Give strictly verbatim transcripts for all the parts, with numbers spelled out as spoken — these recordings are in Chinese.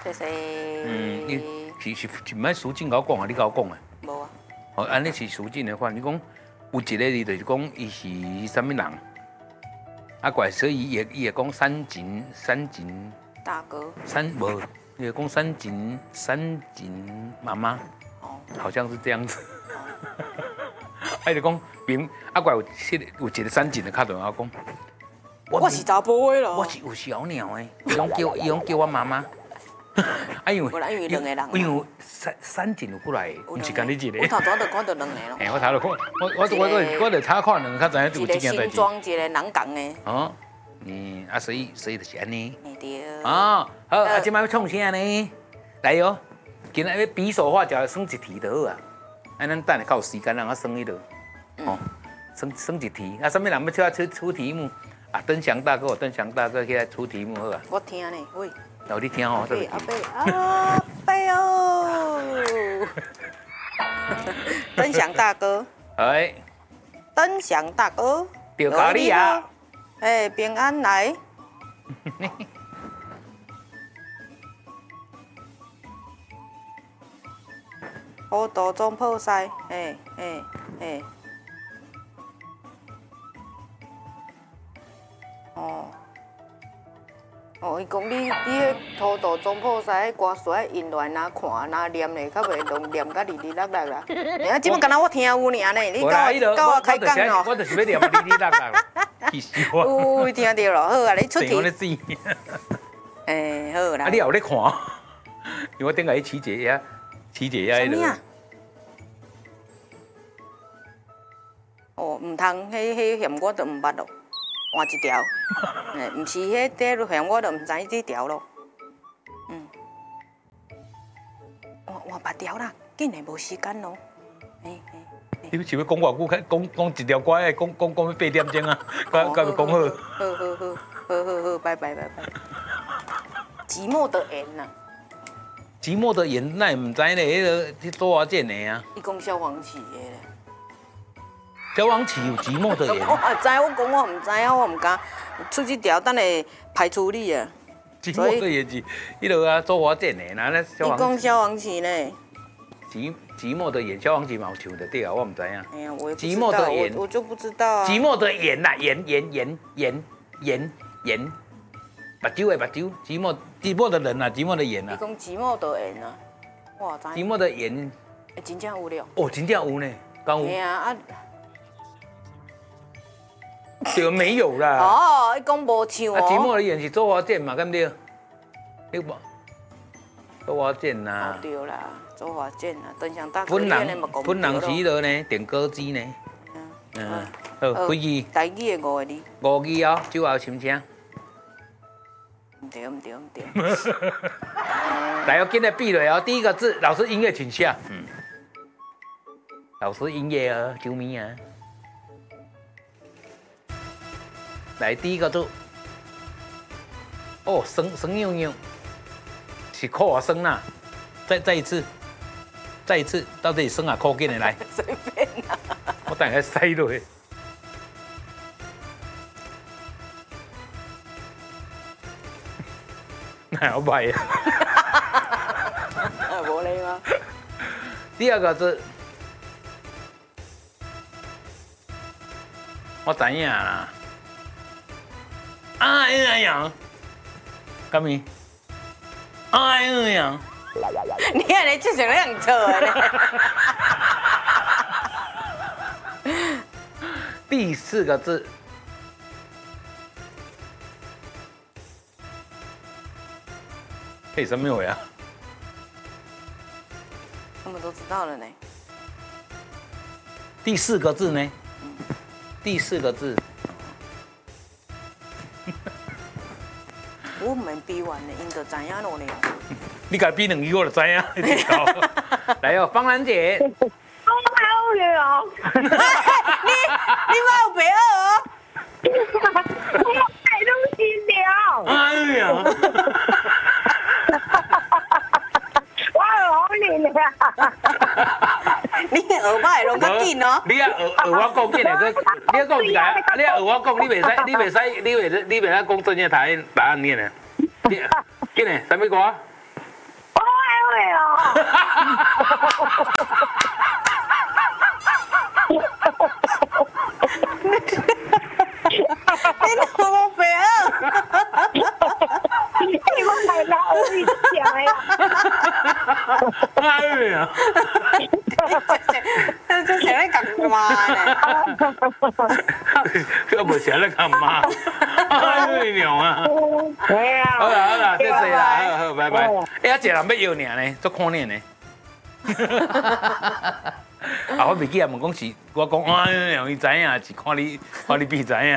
这是。 嗯，你是是是唔爱书进甲我讲啊，你甲我讲啊。 无啊。 哦，安尼是书进的话，你讲有一个字就是讲伊是什么人？啊怪，所以伊会伊会讲山井山井大哥。 山无，伊会讲山井山井妈妈。哦。好像是这样子。啊，就讲明啊怪有有一个山井的卡对我讲。 我是查甫的咯。 我是有小鸟的，伊拢叫伊拢叫我妈妈。啊，因为因为两个人， 因为山山井有过来，唔是干你一个。 我头早就看到两个咯。 哎，我头就看，我我我我就差看两个，较知影有这件代志。 一个新庄，一个南港的。 哦，嗯，啊，所以所以就是安尼。 对。 哦，好，啊，今摆要创啥呢？来哟，今仔要比手画脚，算一题就好啊。啊，咱等下较有时间，让我算迄落。哦，算算一题，啊，什么人要出出题目？啊，邓祥大哥，邓祥大哥起来出题目好啊。 我听呢，喂。 哦，你听哦， 阿贝阿贝阿贝哦，邓祥大哥， 哎， 邓祥大哥， 掉咖喱啊， 哎，平安来，好多种破塞，哎哎哎，哦。哦，伊讲你你迄土豆中破晒，歌词爱引乱哪看哪念嘞，较袂拢念甲哩哩啦啦啦。啊，即摆敢若我听有尔呢，你甲我甲我开讲哦。 我就是要念哩哩啦啦，气死我！ 有听到咯，好啊，你出题。 我咧知。 诶，好啦。 啊，你有咧看？因为我顶下去起解呀，起解呀迄落。哦，唔通，迄迄嫌我都唔捌咯。换一条，诶，唔是迄底路向我都唔知这条咯。嗯，换换别条啦，紧诶无时间咯。嘿嘿，你是要讲偌久？讲讲一条歌，讲讲讲要八点钟啊？甲甲要讲好。好好好，好好好，拜拜拜拜。寂寞的眼呐。寂寞的眼，那唔知呢？迄个去周华健的啊。伊讲消防器的。消防器有寂寞的眼。我知，我讲我唔知啊，我唔敢出这条，等下排除你啊。寂寞的眼是迄落啊，周华健的，那那消防。你讲消防器呢？寂寂寞的眼，消防器嘛有唱的对啊，我唔知啊。哎呀，我也不知道。寂寞的眼，我就不知道啊。寂寞的眼呐，眼眼眼眼眼眼，目睭的目睭，寂寞寂寞的人呐，寂寞的眼呐。你讲寂寞的眼啊？哇，寂寞的眼，真正有了。哦，真正有呢，刚有。哎呀啊。对，没有啦。哦，你讲无唱哦。啊，寂寞的眼是周华健嘛，对不对？对不？周华健呐。对啦，周华健啊，邓祥大哥演的嘛讲不对咯。本人是迄落呢，电歌姬呢。嗯。好，几字？台语的五个字。五字哦，酒后心声。唔对，唔对，唔对。来，我跟着闭了哦。第一个字，老师音乐请下。嗯。老师音乐啊，救命啊！来，第一个字，哦，生生扭扭，是扣啊生呐，再再一次，再一次到这里生啊扣进来来，随便啊，我等下塞落去，那好歹啊，无理吗？第二个字，我知影啦。哎呀，干咪？哎呀，你安尼就想那样做呢？第四个字，嘿，什么有呀？他们都知道了呢。第四个字呢？第四个字。我唔比完呢，因就知影咯呢。你甲比两句我就知影。来哦，芳兰姐。我好热哦。你你冇有白哦？我太东西了。哎呀！我好热啊！你学我会拢较紧哦。你啊学学我讲紧的，你啊讲一个，你啊学我讲，你袂使，你袂使，你袂使，你袂使讲真正台答案念的。紧的，什么歌？ 你怎么白啊？ 你们来了，你讲呀？ 哎呀！ 这谁来干嘛呢？ 我无想来干嘛？哎娘啊！ 哎呀， 好啦好啦，谢谢啦，好好拜拜。哎，啊，一人要摇尔呢，做看呢呢。啊，我袂记啊，问讲是，我讲哎呀，伊知影是看你看你比知影。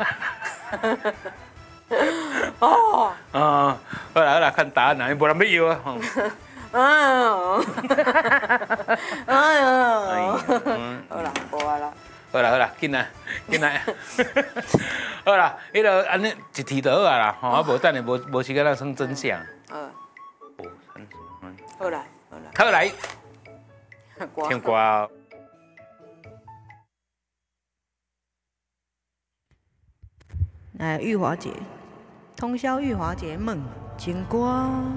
哦， 啊，好啦好啦，看答案啦，无人要摇啊。 嗯，哎呀， 嗯， 好啦，无啊啦。 好啦好啦，紧来紧来。好啦，迄个安尼一题就好啊啦，吼，啊无等下无无时间咱算真相。 嗯， 五三十分。 好来，好来， 好来， 歌听歌哦。 来，玉华姐，通宵玉华姐梦情歌。